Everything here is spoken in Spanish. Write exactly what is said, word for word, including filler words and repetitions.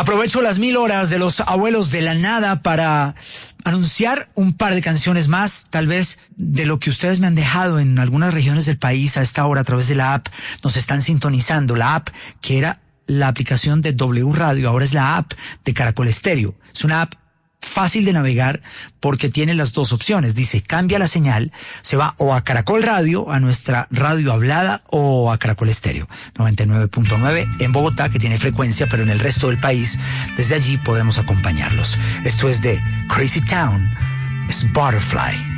Aprovecho las mil horas de los abuelos de la nada para anunciar un par de canciones más, tal vez de lo que ustedes me han dejado en algunas regiones del país a esta hora a través de la app. Nos están sintonizando. La app que era la aplicación de W Radio, ahora es la app de Caracol Estéreo. Es una app fácil de navegar porque tiene las dos opciones. Dice, cambia la señal, se va o a Caracol Radio, a nuestra radio hablada, o a Caracol Estéreo noventa y nueve punto nueve en Bogotá, que tiene frecuencia, pero en el resto del país, desde allí podemos acompañarlos. Esto es de Crazy Town, es Butterfly.